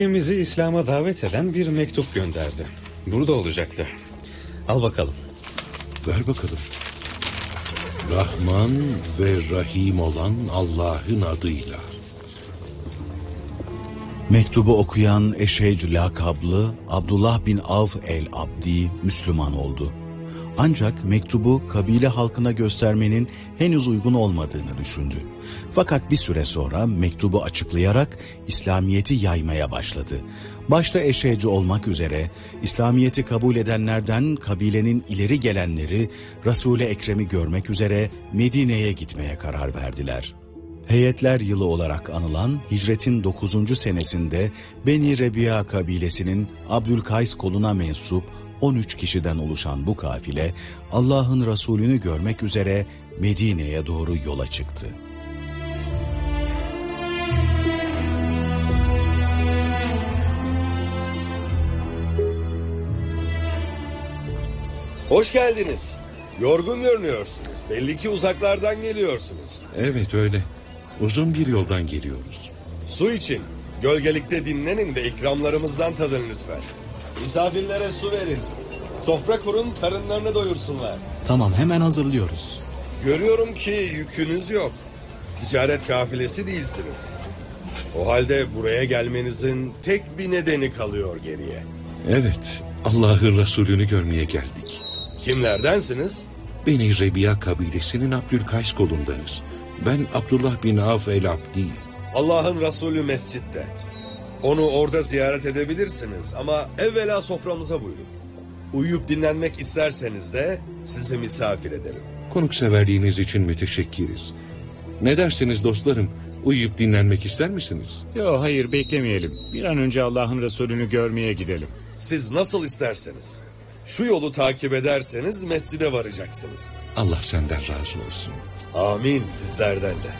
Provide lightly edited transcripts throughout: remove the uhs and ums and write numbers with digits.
Bizi İslam'a davet eden bir mektup gönderdi. Burada olacaktı. Al bakalım. Ver bakalım. Rahman ve Rahim olan Allah'ın adıyla. Mektubu okuyan Eşhec lakablı Abdullah bin Avf el-Abdi Müslüman oldu. Ancak mektubu kabile halkına göstermenin henüz uygun olmadığını düşündü. Fakat bir süre sonra mektubu açıklayarak İslamiyet'i yaymaya başladı. Başta Eşheci olmak üzere İslamiyet'i kabul edenlerden kabilenin ileri gelenleri Resul-i Ekrem'i görmek üzere Medine'ye gitmeye karar verdiler. Heyetler yılı olarak anılan hicretin 9. senesinde Beni Rebi'a kabilesinin Abdülkays koluna mensup 13 kişiden oluşan bu kafile Allah'ın Resulünü görmek üzere Medine'ye doğru yola çıktı. Hoş geldiniz. Yorgun görünüyorsunuz. Belli ki uzaklardan geliyorsunuz. Evet öyle. Uzun bir yoldan geliyoruz. Su için. Gölgelikte dinlenin ve ikramlarımızdan tadın lütfen. Misafirlere su verin. Sofra kurun, karınlarını doyursunlar. Tamam, hemen hazırlıyoruz. Görüyorum ki yükünüz yok. Ticaret kafilesi değilsiniz. O halde buraya gelmenizin tek bir nedeni kalıyor geriye. Evet, Allah'ın Resulünü görmeye geldik. Kimlerdensiniz? Beni Rebi'a kabilesinin Abdülkays kolundanız. Ben Abdullah bin Avf el-Abdi. Allah'ın Resulü mescitte. Onu orada ziyaret edebilirsiniz ama evvela soframıza buyurun. Uyuyup dinlenmek isterseniz de sizi misafir ederim. Konukseverliğiniz için müteşekkiriz. Ne dersiniz dostlarım? Uyuyup dinlenmek ister misiniz? Yok, hayır, beklemeyelim. Bir an önce Allah'ın Resulünü görmeye gidelim. Siz nasıl isterseniz. Şu yolu takip ederseniz mescide varacaksınız. Allah senden razı olsun. Amin, sizlerden de.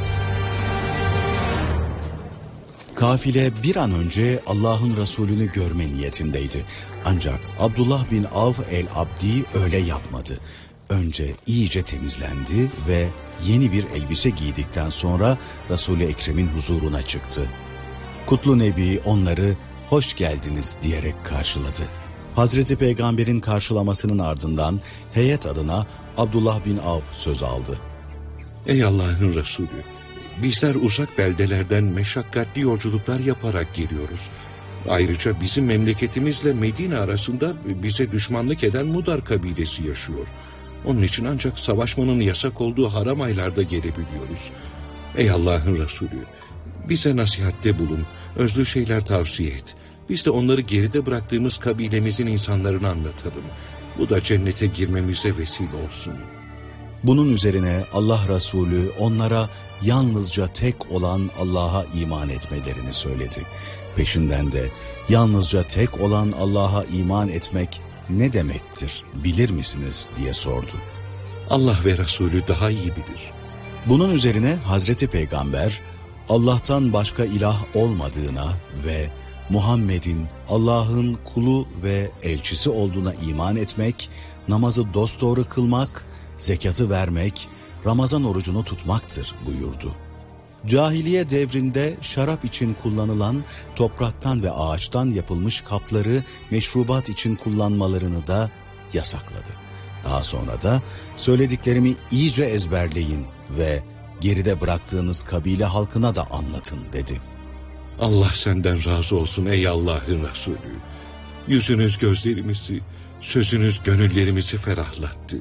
Kafile bir an önce Allah'ın Resulünü görme niyetindeydi. Ancak Abdullah bin Avf el-Abdi öyle yapmadı. Önce iyice temizlendi ve yeni bir elbise giydikten sonra Resul-i Ekrem'in huzuruna çıktı. Kutlu Nebi onları hoş geldiniz diyerek karşıladı. Hazreti Peygamber'in karşılamasının ardından heyet adına Abdullah bin Avf söz aldı. Ey Allah'ın Resulü! Bizler uzak beldelerden meşakkatli yolculuklar yaparak geliyoruz. Ayrıca bizim memleketimizle Medine arasında bize düşmanlık eden Mudar kabilesi yaşıyor. Onun için ancak savaşmanın yasak olduğu haram aylarda gelebiliyoruz. Ey Allah'ın Resulü! Bize nasihatte bulun, özlü şeyler tavsiye et. Biz de onları geride bıraktığımız kabilemizin insanlarına anlatalım. Bu da cennete girmemize vesile olsun. Bunun üzerine Allah Resulü onlara yalnızca tek olan Allah'a iman etmelerini söyledi. Peşinden de yalnızca tek olan Allah'a iman etmek ne demektir bilir misiniz diye sordu. Allah ve Resulü daha iyi bilir. Bunun üzerine Hazreti Peygamber Allah'tan başka ilah olmadığına ve Muhammed'in Allah'ın kulu ve elçisi olduğuna iman etmek, namazı dosdoğru kılmak, zekatı vermek, Ramazan orucunu tutmaktır buyurdu. Cahiliye devrinde şarap için kullanılan topraktan ve ağaçtan yapılmış kapları meşrubat için kullanmalarını da yasakladı. Daha sonra da söylediklerimi iyice ezberleyin ve geride bıraktığınız kabile halkına da anlatın dedi. Allah senden razı olsun ey Allah'ın Resulü. Yüzünüz gözlerimizi, sözünüz gönüllerimizi ferahlattı.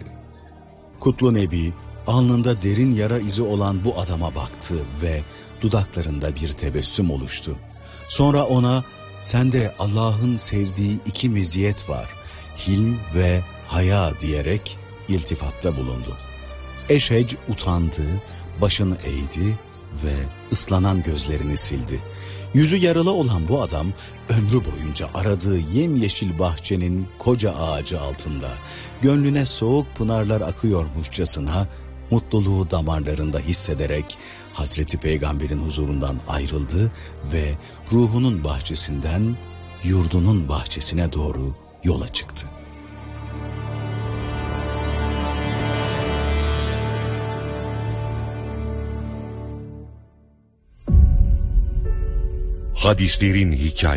Kutlu Nebi alnında derin yara izi olan bu adama baktı ve dudaklarında bir tebessüm oluştu. Sonra ona sende Allah'ın sevdiği iki meziyet var, hilm ve haya diyerek iltifatta bulundu. Eşhec utandı, başını eğdi ve ıslanan gözlerini sildi. Yüzü yaralı olan bu adam ömrü boyunca aradığı yemyeşil bahçenin koca ağacı altında gönlüne soğuk pınarlar akıyormuşçasına mutluluğu damarlarında hissederek Hazreti Peygamber'in huzurundan ayrıldı ve ruhunun bahçesinden yurdunun bahçesine doğru yola çıktı. Hadislerin hikayesi.